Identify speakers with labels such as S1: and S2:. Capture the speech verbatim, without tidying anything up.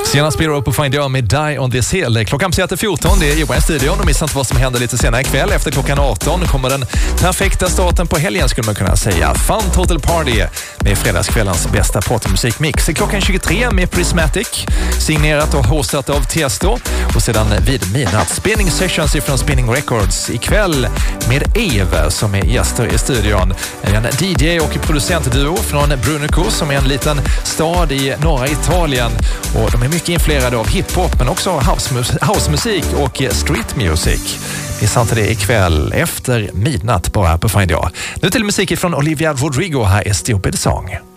S1: Senast spelar upp på Find Your med Die on this hill. Klockan passerar fjorton, det är Johan i studion och missa inte vad som händer lite senare ikväll. Efter klockan arton kommer den perfekta starten på helgen skulle man kunna säga. Fun Total Party med fredagskvällens bästa partymusikmix. Klockan tjugotre med Prismatic, signerat och hostat av Tiesto. Och sedan vid midnatt spinning sessions ifrån Spinning Records ikväll med Eve som är gäster i studion. En D J och producentduo från Brunico som är en liten stad i norra Italien. Och de är mycket influerade av hiphop men också housemus- housemusik och street music. Missa inte det ikväll efter midnatt bara på Find Your. Nu till musik från Olivia Rodrigo, här är Stupid Song.